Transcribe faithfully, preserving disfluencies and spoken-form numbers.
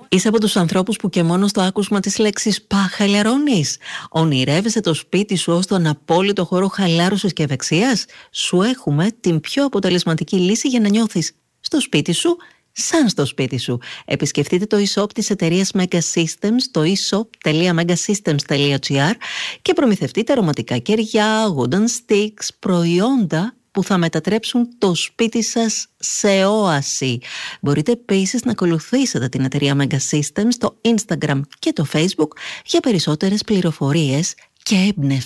Είσαι από τους ανθρώπους που και μόνο στο άκουσμα της λέξης «πα» χαλαρώνεις. Ονειρεύεσαι το σπίτι σου ως τον απόλυτο χώρο χαλάρωσης και ευεξίας. Σου έχουμε την πιο αποτελεσματική λύση για να νιώθεις στο σπίτι σου σαν στο σπίτι σου. Επισκεφτείτε το e-shop της εταιρείας Mega Systems, το e shop τελεία megasystems τελεία gr και προμηθευτείτε αρωματικά κεριά, wooden sticks, προϊόντα που θα μετατρέψουν το σπίτι σας σε όαση. Μπορείτε επίσης να ακολουθήσετε την εταιρεία Mega Systems στο Instagram και το Facebook για περισσότερες πληροφορίες και έμπνευση.